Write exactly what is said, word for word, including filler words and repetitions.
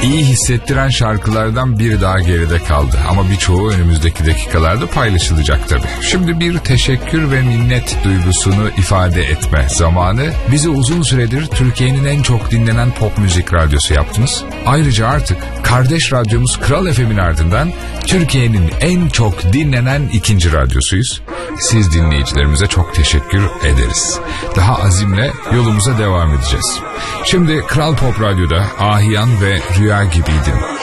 iyi hissettiren şarkılardan biri daha geride kaldı. Ama birçoğu önümüzdeki dakikalarda paylaşılacak tabii. Şimdi bir teşekkür ve minnet duygusunu ifade etme zamanı. Bizi uzun süredir Türkiye'nin en çok dinlenen pop müzik radyosu yaptınız. Ayrıca artık kardeş radyomuz Kral F M'in ardından Türkiye'nin en çok dinlenen ikinci radyosuyuz. Siz dinleyicilerimize çok teşekkür ederiz. Daha azimle yolumuza devam edeceğiz. Şimdi Kral Pop Radyo'da Ahiyan ve Rüya Gibiydin